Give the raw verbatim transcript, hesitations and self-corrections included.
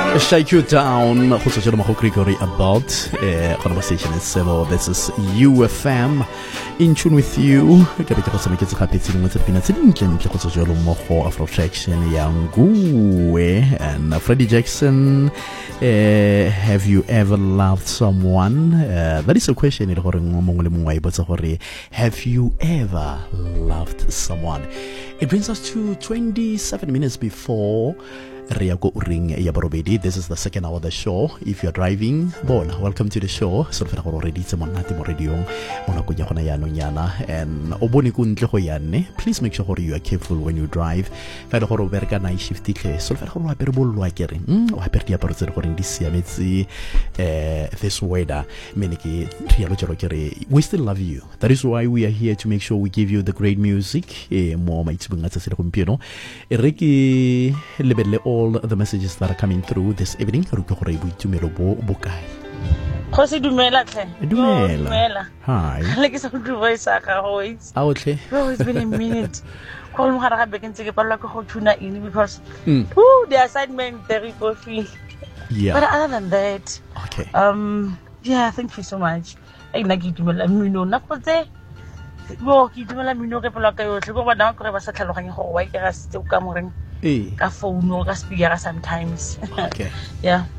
Shake you down. Go tsotse mo go Gregory about eh conversation is so this is U F M in tune with you. Ke be ke go tsameketse gape tseng mo tsepina tse dintle ntle go tsotse lo mo go Afro Traction ya Nguwe and Freddie Jackson. Uh, have you ever loved someone? Uh, that is a question. Have you ever loved someone? It brings us to twenty-seven minutes before Riago Uring Yabarobedi. This is the second hour of the show. If you're driving, bon, welcome to the show. So for already someone nati mo radio ona kunya kona yano nyana and oboni kuntle go yanne. Please make sure you are careful when you drive. Fa go berka night shift tle. So fa go wa perbolwa kere. Mm, o haperti aparo tse go ring di siametse eh this weather. Meniki rialo jero kere. We still love you. That is why we are here to make sure we give you the great music. Eh mo maitsibunga tse se go mpieno. Ereki lebele all the messages that are coming through this evening. Khosi dumela hle. Dumela. Hi. Like so do voice aka hoits. Ah okay. Oh, it's been a minute. Call mo ga beke ntse ke palwa ke go tuna in because woo the assignment very coffee. Yeah. But other than that, okay. Um yeah, thank you so much. I nna ke dumela mmino na potse. Bo ke dumela mmino ke palwa ka yotlhe go bona go re ba sa tlhaloganye go wa ke ga se ka moreng. Eh. Ka phone o ka speaker sometimes. Okay. Yeah.